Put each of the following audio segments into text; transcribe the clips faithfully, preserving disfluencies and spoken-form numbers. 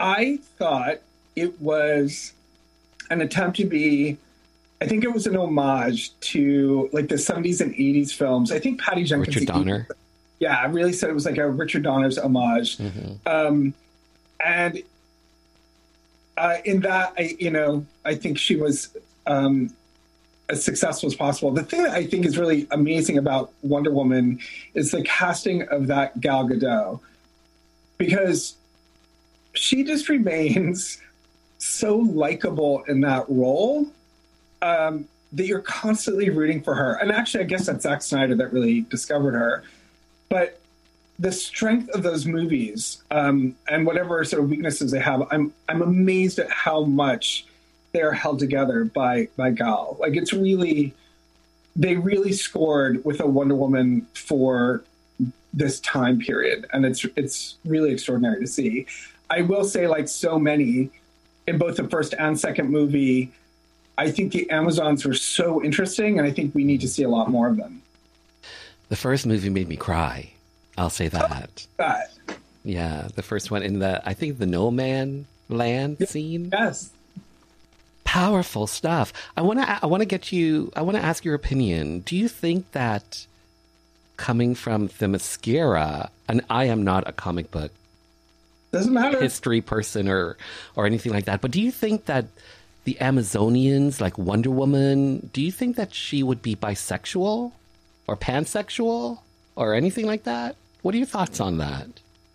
I thought it was an attempt to be, I think it was an homage to like the seventies and eighties films. I think Patty Jenkins. Richard Donner. Yeah, I really said it was like a Richard Donner's homage. Mm-hmm. Um, and uh, in that, I, you know, I think she was um, as successful as possible. The thing that I think is really amazing about Wonder Woman is the casting of that Gal Gadot, because she just remains so likable in that role um, that you're constantly rooting for her. And actually, I guess that's Zack Snyder that really discovered her. But the strength of those movies um, and whatever sort of weaknesses they have, I'm I'm amazed at how much they are held together by by Gal. Like it's really, they really scored with a Wonder Woman for this time period, and it's it's really extraordinary to see. I will say, like so many in both the first and second movie, I think the Amazons were so interesting, and I think we need to see a lot more of them. The first movie made me cry. I'll say that. That. Yeah, the first one in the, I think the No Man Land Yeah. scene. Yes. Powerful stuff. I want to. I want to get you. I want to ask your opinion. Do you think that coming from Themyscira, and I am not a comic book Doesn't matter. history person or or anything like that, but do you think that the Amazonians, like Wonder Woman, do you think that she would be bisexual or pansexual or anything like that? What are your thoughts on that?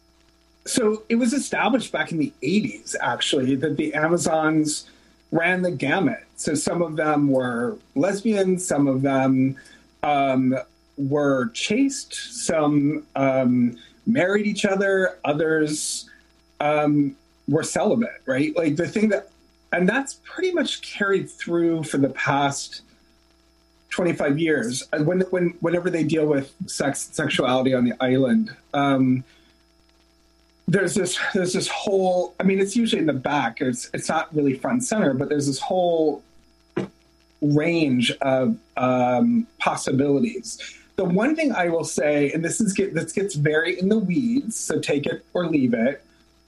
So it was established back in the eighties, actually, that the Amazons ran the gamut. So some of them were lesbians, some of them um, were chaste, some um, married each other, others um, were celibate, right? Like the thing that, and that's pretty much carried through for the past twenty-five years. And when, when, whenever they deal with sex, sexuality on the island, um, there's this, there's this whole, I mean, it's usually in the back. It's, it's not really front and center, but there's this whole range of um, possibilities. The one thing I will say, and this is get, this gets very in the weeds, so take it or leave it,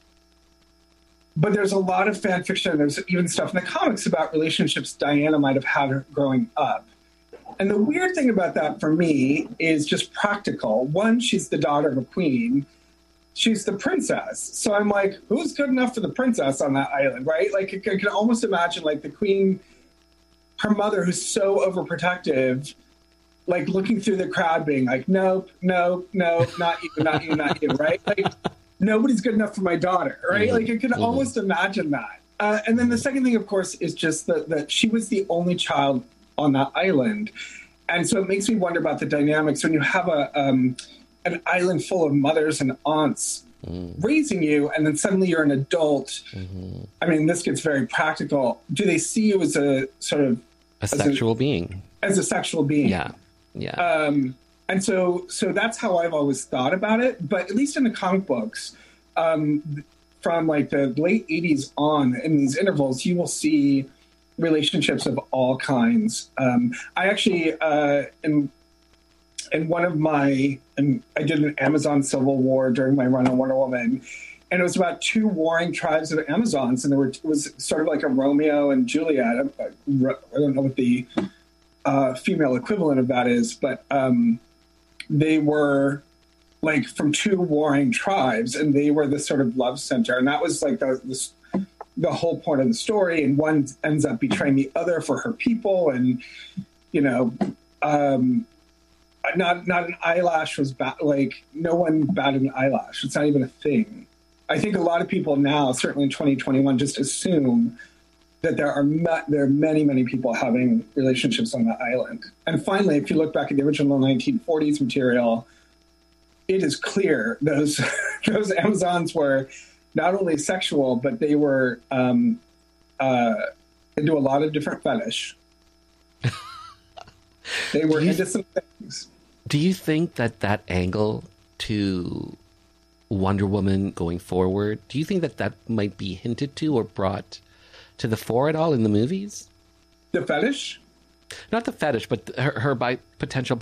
but there's a lot of fan fiction. There's even stuff in the comics about relationships Diana might have had growing up. And the weird thing about that for me is just practical. One, she's the daughter of a queen. She's the princess. So I'm like, who's good enough for the princess on that island, right? Like, I can almost imagine, like, the queen, her mother, who's so overprotective, like, looking through the crowd being like, nope, nope, nope, not you, not you, not you, right? Like, nobody's good enough for my daughter, right? Mm-hmm. Like, I can mm-hmm. almost imagine that. Uh, and then the second thing, of course, is just that, that she was the only child on that island. And so it makes me wonder about the dynamics when you have a um, an island full of mothers and aunts mm. raising you, and then suddenly you're an adult. Mm-hmm. I mean, this gets very practical. Do they see you as a sort of... A sexual a, being. As a sexual being. Yeah, yeah. Um, and so so that's how I've always thought about it. But at least in the comic books, um, from like the late eighties on, in these intervals, you will see relationships of all kinds. Um, I actually, uh, in, in one of my, and I did an Amazon Civil War during my run on Wonder Woman, and it was about two warring tribes of Amazons, and there were, it was sort of like a Romeo and Juliet. I, I don't know what the uh, female equivalent of that is, but um, they were like from two warring tribes, and they were the sort of love center, and that was like the, the the whole point of the story, and one ends up betraying the other for her people, and you know, um, not not an eyelash was ba- like no one batted an eyelash. It's not even a thing. I think a lot of people now, certainly in twenty twenty-one, just assume that there are ma- there are many many people having relationships on that island. And finally, if you look back at the original nineteen forties material, it is clear those those Amazons were not only sexual, but they were um, uh, into a lot of different fetish. They were you, into some things. Do you think that that angle to Wonder Woman going forward, do you think that that might be hinted to or brought to the fore at all in the movies? The fetish? Not the fetish, but her, her bi- potential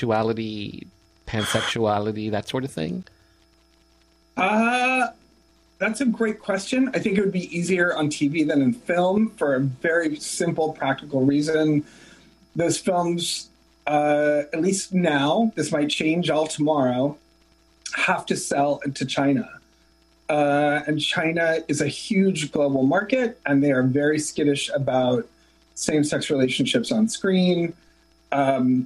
bisexuality, pansexuality, that sort of thing? Uh... that's a great question. I think it would be easier on T V than in film for a very simple, practical reason. Those films, uh, at least now, this might change all tomorrow, have to sell to China. Uh, and China is a huge global market, and they are very skittish about same-sex relationships on screen um,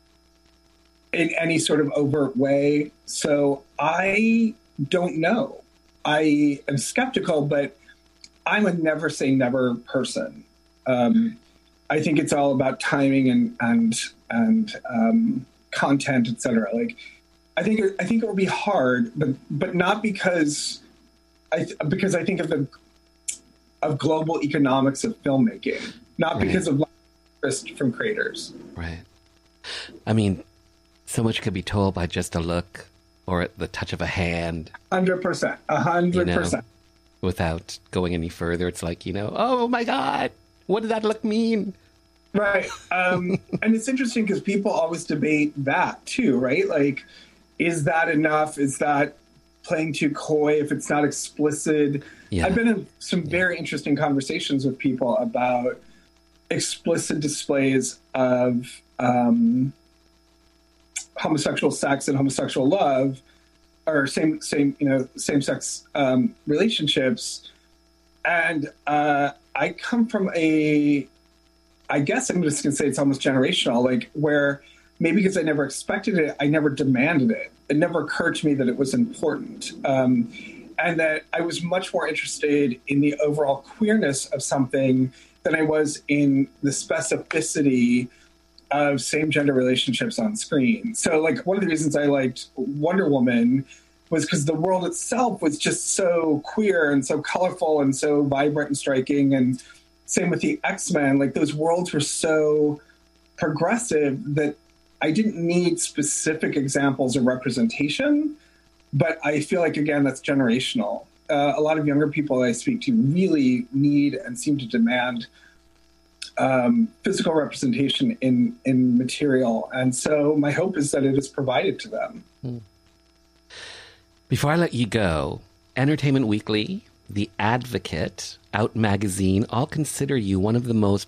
in any sort of overt way. So I don't know. I am skeptical, but I'm a never say never person. Um, I think it's all about timing and and and um, content, et cetera. Like, I think it, I think it will be hard, but but not because I because I think of the of global economics of filmmaking, not right. because of interest from creators. Right. I mean, so much could be told by just a look or the touch of a hand. Hundred percent, a hundred percent. Without going any further, it's like, you know, oh my God, what did that look mean? Right. Um, and it's interesting because people always debate that too, right? Like, is that enough? Is that playing too coy if it's not explicit? Yeah. I've been in some very interesting conversations with people about explicit displays of um, homosexual sex and homosexual love, or same, same, you know, same-sex um, relationships. And uh, I come from a, I guess I'm just going to say it's almost generational, like where maybe because I never expected it, I never demanded it. It never occurred to me that it was important. Um, and that I was much more interested in the overall queerness of something than I was in the specificity of same-gender relationships on screen. So, like, one of the reasons I liked Wonder Woman was because the world itself was just so queer and so colorful and so vibrant and striking. And same with the X-Men. Like, those worlds were so progressive that I didn't need specific examples of representation. But I feel like, again, that's generational. Uh, a lot of younger people I speak to really need and seem to demand um, physical representation in, in material. And so my hope is that it is provided to them. Hmm. Before I let you go, Entertainment Weekly, The Advocate, Out Magazine, all consider you one of the most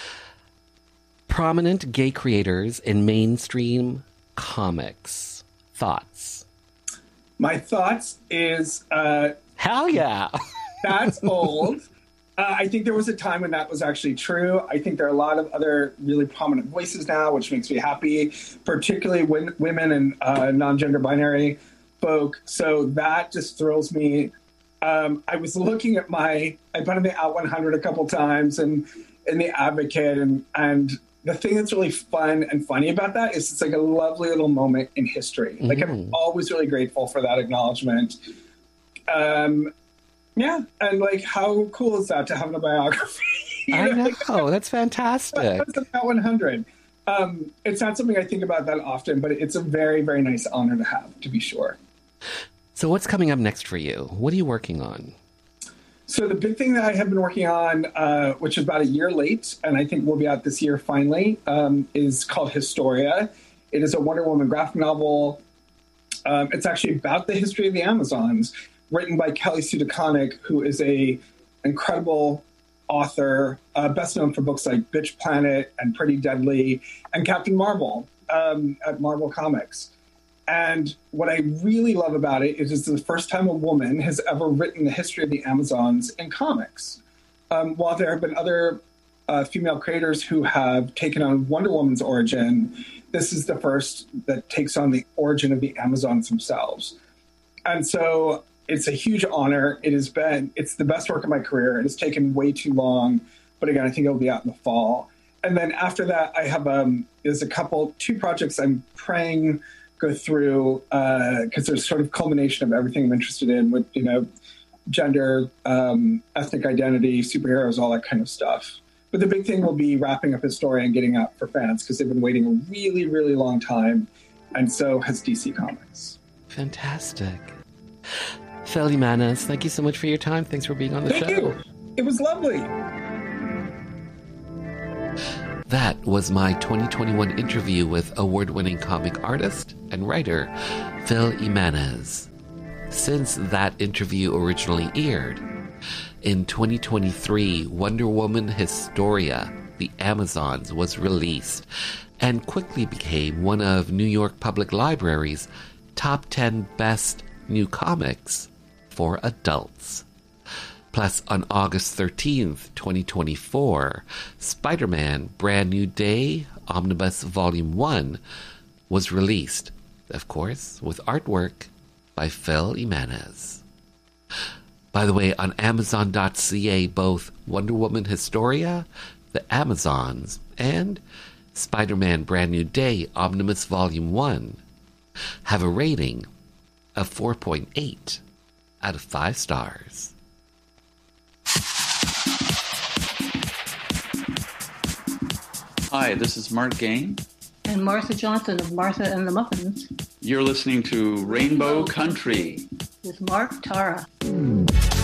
prominent gay creators in mainstream comics. Thoughts? My thoughts is... Uh, Hell yeah! That's old. Uh, I think there was a time when that was actually true. I think there are a lot of other really prominent voices now, which makes me happy, particularly when, women and uh, non-gender binary folk. So that just thrills me. Um, I was looking at my, I've been in the Out one hundred a couple times and in the Advocate. And, and the thing that's really fun and funny about that is it's like a lovely little moment in history. Mm-hmm. Like, I'm always really grateful for that acknowledgement. Um, yeah. And like, how cool is that to have a biography? I know. Like, that's fantastic. That's Out one hundred. Um, it's not something I think about that often, but it's a very, very nice honor to have, to be sure. So what's coming up next for you? What are you working on? So the big thing that I have been working on, uh, which is about a year late, and I think will be out this year finally, um, is called Historia. It is a Wonder Woman graphic novel. Um, it's actually about the history of the Amazons, written by Kelly Sue DeConnick, who is a incredible author, uh, best known for books like Bitch Planet and Pretty Deadly and Captain Marvel um, at Marvel Comics. And what I really love about it is it's the first time a woman has ever written the history of the Amazons in comics. Um, while there have been other uh, female creators who have taken on Wonder Woman's origin, this is the first that takes on the origin of the Amazons themselves. And so it's a huge honor. It has been, it's the best work of my career. It has taken way too long, but again, I think it'll be out in the fall. And then after that, I have, um, there's a couple, two projects I'm praying go through, uh, cause there's sort of culmination of everything I'm interested in with, you know, gender, um, ethnic identity, superheroes, all that kind of stuff. But the big thing will be wrapping up Historia and getting out for fans because they've been waiting a really, really long time. And so has D C Comics. Fantastic. Fel Jimenez, thank you so much for your time. Thanks for being on the thank show. You. It was lovely. That was my twenty twenty-one interview with award-winning comic artist and writer Fel Jimenez. since that interview originally aired. In twenty twenty-three, Wonder Woman Historia, The Amazons, was released and quickly became one of New York Public Library's top ten best new comics for adults. Plus, on August thirteenth, twenty twenty-four, Spider-Man Brand New Day Omnibus Volume one was released, of course, with artwork by Phil Jimenez. By the way, on Amazon dot c a, both Wonder Woman Historia, The Amazons, and Spider-Man Brand New Day Omnibus Volume one have a rating of four point eight out of five stars. Hi, this is Mark Gain. And Martha Johnson of Martha and the Muffins. You're listening to Rainbow Country with Mark Tara.